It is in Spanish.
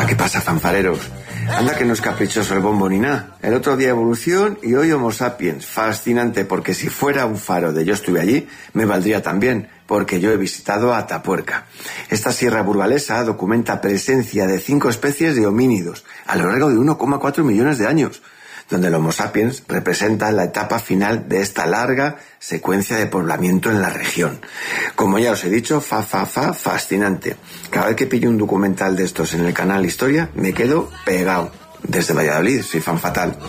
¿Qué pasa, fanfareros? Anda que no es caprichoso el bombo ni nada. El otro día evolución y hoy Homo sapiens. Fascinante, porque si fuera un faro de yo estuve allí, me valdría también, porque yo he visitado Atapuerca. Esta sierra burgalesa documenta presencia de 5 especies de homínidos a lo largo de 1,4 millones de años, donde el Homo sapiens representa la etapa final de esta larga secuencia de poblamiento en la región. Como ya os he dicho, fascinante. Cada vez que pillo un documental de estos en el canal Historia, me quedo pegado. Desde Valladolid, soy fan fatal.